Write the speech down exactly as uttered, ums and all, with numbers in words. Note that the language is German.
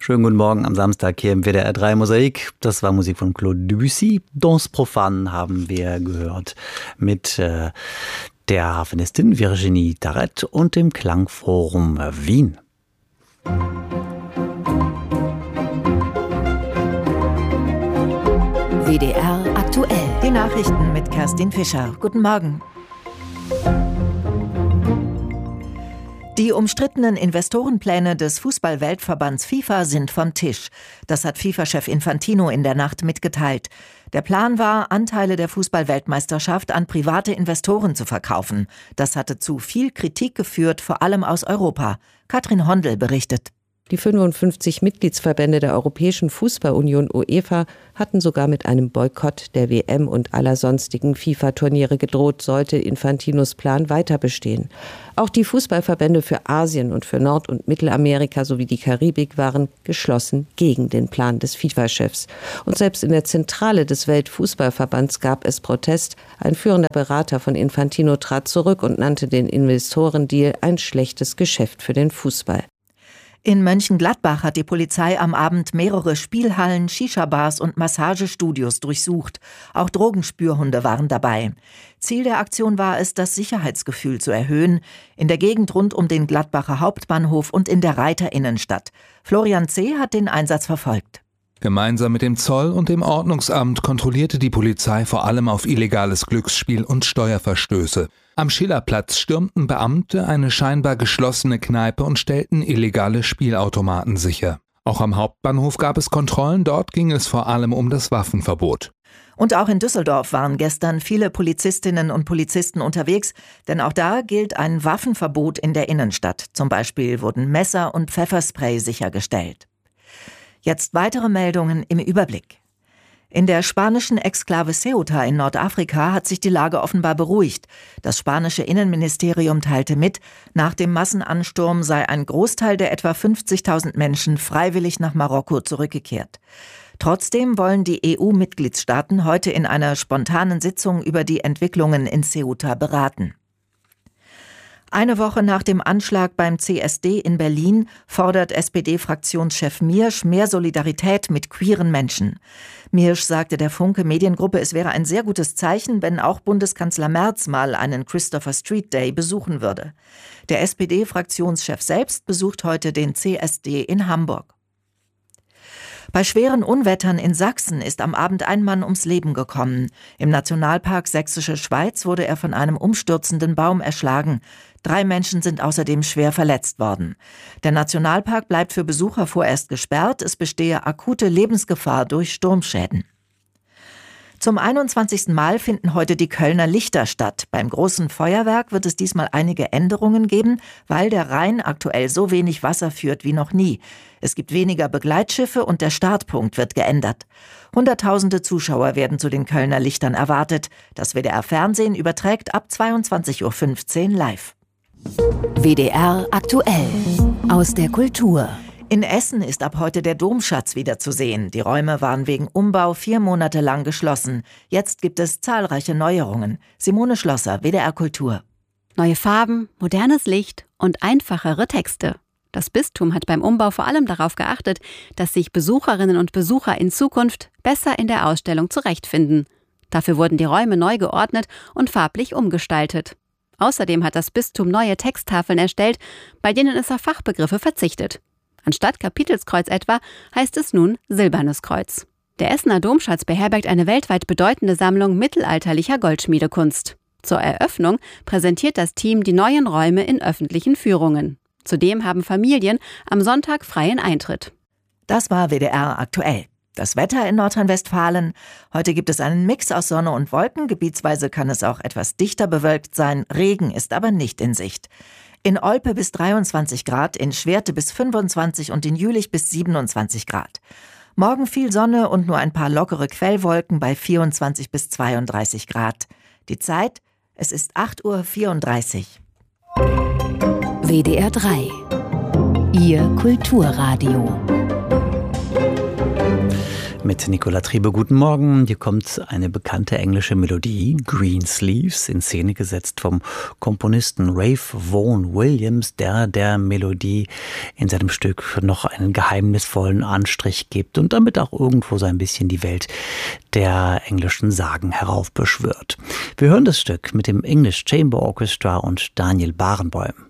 Schönen guten Morgen am Samstag hier im W D R drei Mosaik. Das war Musik von Claude Debussy. Danse Profane haben wir gehört mit äh, der Harfenistin Virginie Tarrett und dem Klangforum Wien. W D R aktuell. Die Nachrichten mit Kerstin Fischer. Guten Morgen. Die umstrittenen Investorenpläne des Fußball-Weltverbands FIFA sind vom Tisch. Das hat FIFA-Chef Infantino in der Nacht mitgeteilt. Der Plan war, Anteile der Fußball-Weltmeisterschaft an private Investoren zu verkaufen. Das hatte zu viel Kritik geführt, vor allem aus Europa. Katrin Hondel berichtet. Die fünfundfünfzig Mitgliedsverbände der Europäischen Fußballunion UEFA hatten sogar mit einem Boykott der W M und aller sonstigen FIFA-Turniere gedroht, sollte Infantinos Plan weiter bestehen. Auch die Fußballverbände für Asien und für Nord- und Mittelamerika sowie die Karibik waren geschlossen gegen den Plan des FIFA-Chefs. Und selbst in der Zentrale des Weltfußballverbands gab es Protest. Ein führender Berater von Infantino trat zurück und nannte den Investorendeal ein schlechtes Geschäft für den Fußball. In Mönchengladbach hat die Polizei am Abend mehrere Spielhallen, Shisha-Bars und Massagestudios durchsucht. Auch Drogenspürhunde waren dabei. Ziel der Aktion war es, das Sicherheitsgefühl zu erhöhen, in der Gegend rund um den Gladbacher Hauptbahnhof und in der Reiterinnenstadt. Florian C. hat den Einsatz verfolgt. Gemeinsam mit dem Zoll und dem Ordnungsamt kontrollierte die Polizei vor allem auf illegales Glücksspiel und Steuerverstöße. Am Schillerplatz stürmten Beamte eine scheinbar geschlossene Kneipe und stellten illegale Spielautomaten sicher. Auch am Hauptbahnhof gab es Kontrollen, dort ging es vor allem um das Waffenverbot. Und auch in Düsseldorf waren gestern viele Polizistinnen und Polizisten unterwegs, denn auch da gilt ein Waffenverbot in der Innenstadt. Zum Beispiel wurden Messer und Pfefferspray sichergestellt. Jetzt weitere Meldungen im Überblick. In der spanischen Exklave Ceuta in Nordafrika hat sich die Lage offenbar beruhigt. Das spanische Innenministerium teilte mit, nach dem Massenansturm sei ein Großteil der etwa fünfzigtausend Menschen freiwillig nach Marokko zurückgekehrt. Trotzdem wollen die E U-Mitgliedstaaten heute in einer spontanen Sitzung über die Entwicklungen in Ceuta beraten. Eine Woche nach dem Anschlag beim C S D in Berlin fordert S P D-Fraktionschef Miersch mehr Solidarität mit queeren Menschen. Miersch sagte der Funke Mediengruppe, es wäre ein sehr gutes Zeichen, wenn auch Bundeskanzler Merz mal einen Christopher Street Day besuchen würde. Der S P D-Fraktionschef selbst besucht heute den C S D in Hamburg. Bei schweren Unwettern in Sachsen ist am Abend ein Mann ums Leben gekommen. Im Nationalpark Sächsische Schweiz wurde er von einem umstürzenden Baum erschlagen. Drei Menschen sind außerdem schwer verletzt worden. Der Nationalpark bleibt für Besucher vorerst gesperrt. Es bestehe akute Lebensgefahr durch Sturmschäden. Zum einundzwanzigsten Mal finden heute die Kölner Lichter statt. Beim großen Feuerwerk wird es diesmal einige Änderungen geben, weil der Rhein aktuell so wenig Wasser führt wie noch nie. Es gibt weniger Begleitschiffe und der Startpunkt wird geändert. Hunderttausende Zuschauer werden zu den Kölner Lichtern erwartet. Das W D R Fernsehen überträgt ab zweiundzwanzig Uhr fünfzehn live. W D R aktuell aus der Kultur. In Essen ist ab heute der Domschatz wieder zu sehen. Die Räume waren wegen Umbau vier Monate lang geschlossen. Jetzt gibt es zahlreiche Neuerungen. Simone Schlosser, W D R Kultur. Neue Farben, modernes Licht und einfachere Texte. Das Bistum hat beim Umbau vor allem darauf geachtet, dass sich Besucherinnen und Besucher in Zukunft besser in der Ausstellung zurechtfinden. Dafür wurden die Räume neu geordnet und farblich umgestaltet. Außerdem hat das Bistum neue Texttafeln erstellt, bei denen es auf Fachbegriffe verzichtet. Anstatt Kapitelskreuz etwa heißt es nun Silbernes Kreuz. Der Essener Domschatz beherbergt eine weltweit bedeutende Sammlung mittelalterlicher Goldschmiedekunst. Zur Eröffnung präsentiert das Team die neuen Räume in öffentlichen Führungen. Zudem haben Familien am Sonntag freien Eintritt. Das war W D R aktuell. Das Wetter in Nordrhein-Westfalen. Heute gibt es einen Mix aus Sonne und Wolken. Gebietsweise kann es auch etwas dichter bewölkt sein. Regen ist aber nicht in Sicht. In Olpe bis dreiundzwanzig Grad, in Schwerte bis fünfundzwanzig und in Jülich bis siebenundzwanzig Grad. Morgen viel Sonne und nur ein paar lockere Quellwolken bei vierundzwanzig bis zweiunddreißig Grad. Die Zeit, es ist acht Uhr vierunddreißig. W D R drei. Ihr Kulturradio. Mit Nicola Triebe, guten Morgen. Hier kommt eine bekannte englische Melodie, Greensleeves, in Szene gesetzt vom Komponisten Ralph Vaughan Williams, der der Melodie in seinem Stück noch einen geheimnisvollen Anstrich gibt und damit auch irgendwo so ein bisschen die Welt der englischen Sagen heraufbeschwört. Wir hören das Stück mit dem English Chamber Orchestra und Daniel Barenboim.